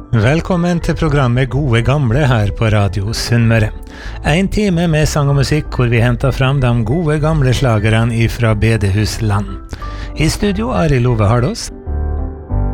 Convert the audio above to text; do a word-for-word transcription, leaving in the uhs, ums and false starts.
Velkommen til programmet Gode Gamle her på Radio Sunnmøre. En time med sang og musikk hvor vi henter fram de gode gamle slagerne ifra bedehusland. I studio Arild Ove Hardås.